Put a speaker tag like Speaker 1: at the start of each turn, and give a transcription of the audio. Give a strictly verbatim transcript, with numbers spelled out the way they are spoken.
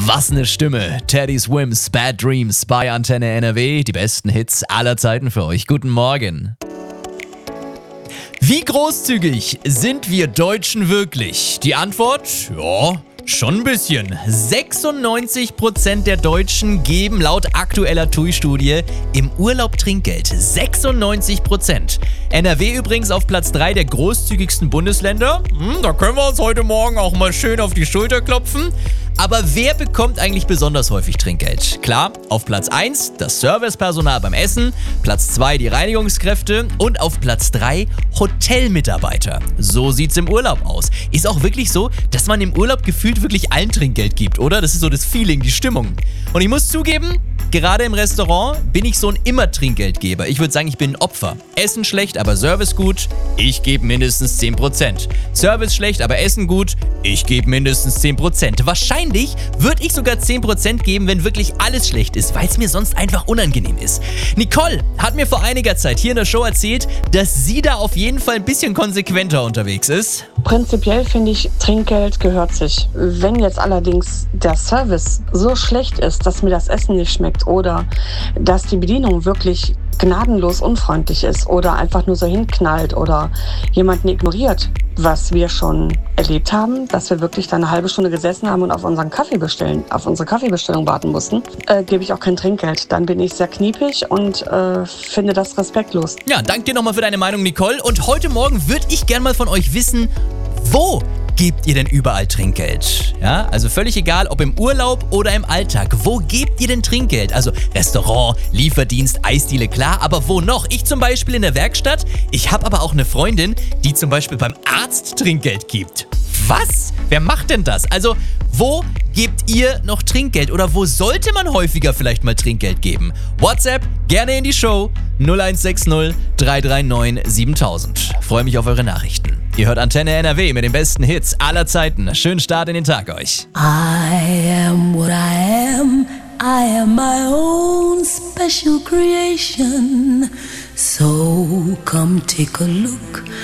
Speaker 1: Was ne Stimme. Teddy Swims, Bad Dreams bei Antenne N R W. Die besten Hits aller Zeiten für euch. Guten Morgen. Wie großzügig sind wir Deutschen wirklich? Die Antwort? Ja, schon ein bisschen. sechsundneunzig Prozent der Deutschen geben laut aktueller T U I-Studie im Urlaub Trinkgeld. sechsundneunzig Prozent. N R W übrigens auf Platz drei der großzügigsten Bundesländer. Hm, da können wir uns heute Morgen auch mal schön auf die Schulter klopfen. Aber wer bekommt eigentlich besonders häufig Trinkgeld? Klar, auf Platz eins das Servicepersonal beim Essen, Platz zwei die Reinigungskräfte und auf Platz drei Hotelmitarbeiter. So sieht's im Urlaub aus. Ist auch wirklich so, dass man im Urlaub gefühlt wirklich allen Trinkgeld gibt, oder? Das ist so das Feeling, die Stimmung. Und ich muss zugeben, gerade im Restaurant bin ich so ein Immer-Trinkgeldgeber. Ich würde sagen, ich bin ein Opfer. Essen schlecht, aber Service gut. Ich gebe mindestens zehn Prozent. Service schlecht, aber Essen gut. Ich gebe mindestens zehn Prozent. Wahrscheinlich würde ich sogar zehn Prozent geben, wenn wirklich alles schlecht ist, weil es mir sonst einfach unangenehm ist. Nicole hat mir vor einiger Zeit hier in der Show erzählt, dass sie da auf jeden Fall ein bisschen konsequenter unterwegs ist.
Speaker 2: Prinzipiell finde ich, Trinkgeld gehört sich. Wenn jetzt allerdings der Service so schlecht ist, dass mir das Essen nicht schmeckt oder dass die Bedienung wirklich gnadenlos unfreundlich ist oder einfach nur so hinknallt oder jemanden ignoriert, was wir schon erlebt haben, dass wir wirklich dann eine halbe Stunde gesessen haben und auf unseren Kaffee bestellen, auf unsere Kaffeebestellung warten mussten, äh, gebe ich auch kein Trinkgeld. Dann bin ich sehr kniepig und äh, finde das respektlos.
Speaker 1: Ja, danke dir nochmal für deine Meinung, Nicole. Und heute Morgen würde ich gerne mal von euch wissen, wo gebt ihr denn überall Trinkgeld? Ja, also völlig egal, ob im Urlaub oder im Alltag. Wo gebt ihr denn Trinkgeld? Also Restaurant, Lieferdienst, Eisdiele, klar, aber wo noch? Ich zum Beispiel in der Werkstatt. Ich habe aber auch eine Freundin, die zum Beispiel beim Arzt Trinkgeld gibt. Was? Wer macht denn das? Also, wo gebt ihr noch Trinkgeld? Oder wo sollte man häufiger vielleicht mal Trinkgeld geben? WhatsApp, gerne in die Show. null eins sechs null drei drei neun siebentausend. Freue mich auf eure Nachrichten. Ihr hört Antenne N R W mit den besten Hits aller Zeiten. Schönen Start in den Tag euch.
Speaker 3: I am what I am. I am my own special creation. So come take a look.